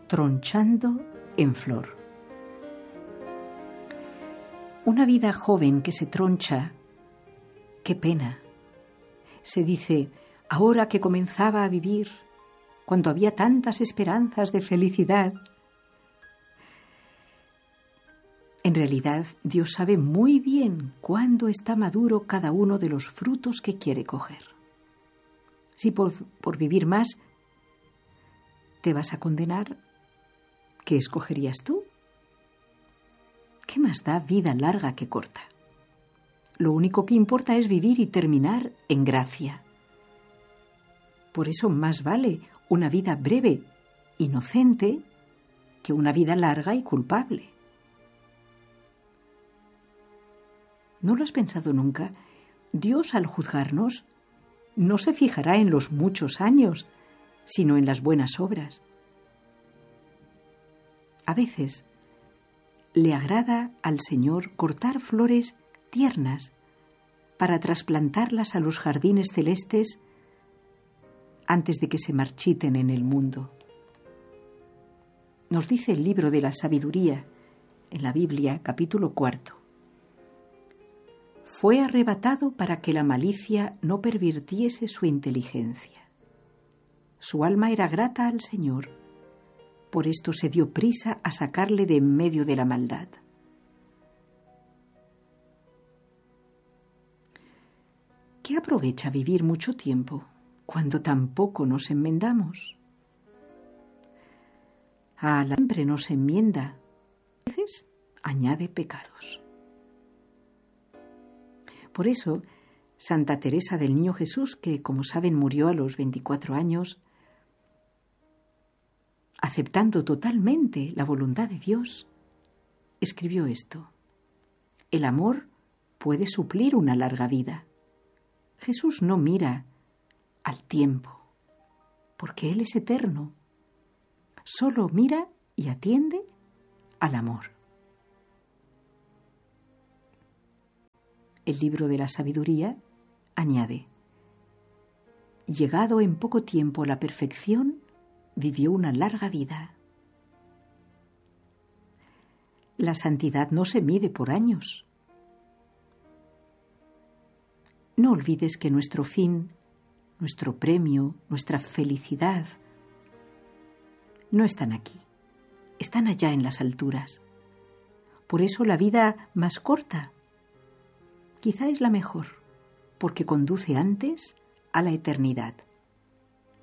Tronchando en flor. Una vida joven que se troncha, qué pena. Se dice, ahora que comenzaba a vivir, cuando había tantas esperanzas de felicidad. En realidad, Dios sabe muy bien cuándo está maduro cada uno de los frutos que quiere coger. Si por vivir más te vas a condenar, ¿qué escogerías tú? ¿Qué más da vida larga que corta? Lo único que importa es vivir y terminar en gracia. Por eso más vale una vida breve, inocente, que una vida larga y culpable. ¿No lo has pensado nunca? Dios, al juzgarnos, no se fijará en los muchos años, sino en las buenas obras. A veces le agrada al Señor cortar flores tiernas para trasplantarlas a los jardines celestes antes de que se marchiten en el mundo. Nos dice el libro de la sabiduría, en la Biblia, capítulo 4. Fue arrebatado para que la malicia no pervirtiese su inteligencia. Su alma era grata al Señor, por esto se dio prisa a sacarle de en medio de la maldad. ¿Qué aprovecha vivir mucho tiempo cuando tampoco nos enmendamos? A la siempre nos enmienda, a veces añade pecados. Por eso, Santa Teresa del Niño Jesús, que como saben murió a los 24 años, aceptando totalmente la voluntad de Dios, escribió esto: el amor puede suplir una larga vida. Jesús no mira al tiempo, porque Él es eterno. Solo mira y atiende al amor. El libro de la sabiduría añade: llegado en poco tiempo a la perfección, vivió una larga vida. La santidad no se mide por años. No olvides que nuestro fin, nuestro premio, nuestra felicidad, no están aquí, están allá en las alturas. Por eso la vida más corta quizá es la mejor, porque conduce antes a la eternidad.